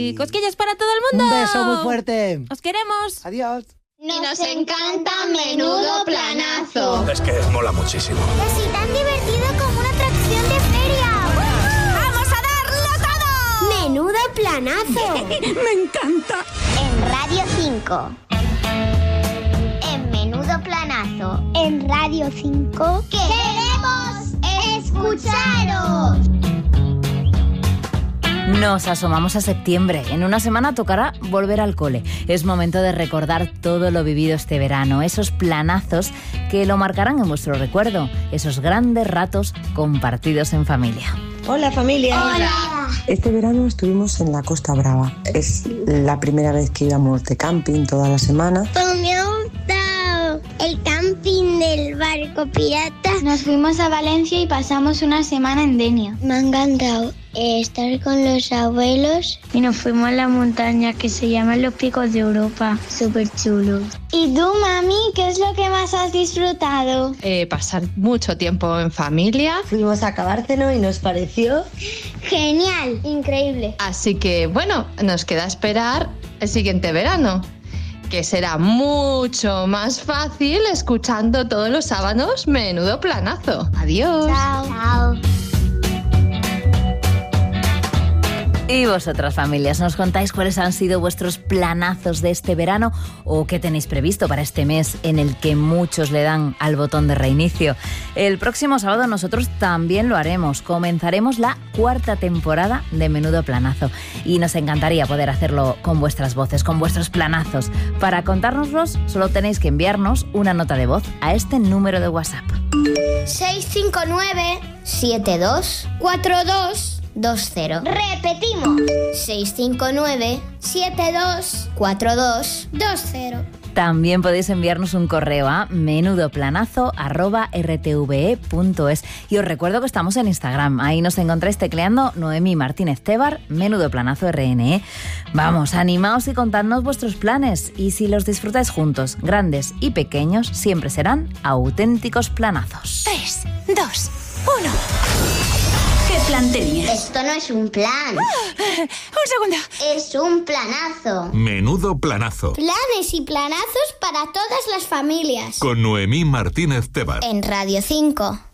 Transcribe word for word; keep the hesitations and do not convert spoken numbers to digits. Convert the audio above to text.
Y cosquillas para todo el mundo. Un beso muy fuerte. Os queremos. Adiós. Y nos encanta Menudo Planazo. Es que mola muchísimo. Es tan divertido como una atracción de feria. ¡Vamos a darlo todo! Menudo Planazo. ¡Me encanta! En Radio cinco. En Menudo Planazo. En Radio cinco. ¡Queremos escucharos! Nos asomamos a septiembre. En una semana tocará volver al cole. Es momento de recordar todo lo vivido este verano, esos planazos que lo marcarán en vuestro recuerdo, esos grandes ratos compartidos en familia. Hola familia. Hola. Este verano estuvimos en la Costa Brava. Es la primera vez que íbamos de camping toda la semana. Pues me ha gustado el camping del barco pirata. Nos fuimos a Valencia y pasamos una semana en Denia. Me ha encantado estar con los abuelos. Y nos fuimos a la montaña que se llama Los Picos de Europa. Súper chulo. ¿Y tú, mami, qué es lo que más has disfrutado? Eh, pasar mucho tiempo en familia. Fuimos a Cabárceno y nos pareció genial, increíble. Así que, bueno, nos queda esperar el siguiente verano, que será mucho más fácil escuchando todos los sábados Menudo Planazo. Adiós. Chao. Chao. Y vosotras, familias, ¿nos contáis cuáles han sido vuestros planazos de este verano o qué tenéis previsto para este mes en el que muchos le dan al botón de reinicio? El próximo sábado nosotros también lo haremos. Comenzaremos la cuarta temporada de Menudo Planazo y nos encantaría poder hacerlo con vuestras voces, con vuestros planazos. Para contárnoslos solo tenéis que enviarnos una nota de voz a este número de WhatsApp. seis cinco nueve siete dos cuatro dos dos cero. Repetimos. seis cinco nueve siete dos cuatro dos dos cero. También podéis enviarnos un correo a menudoplanazo arroba r t v e punto es. Y os recuerdo que estamos en Instagram. Ahí nos encontráis tecleando Noemí Martínez Tebar, Menudo Planazo R N E. Vamos, animaos y contadnos vuestros planes. Y si los disfrutáis juntos, grandes y pequeños, siempre serán auténticos planazos. Tres, dos, uno. ¿Qué plan tenías? Esto no es un plan. Ah, un segundo. Es un planazo. Menudo Planazo. Planes y planazos para todas las familias. Con Noemí Martínez Tebar. En Radio cinco.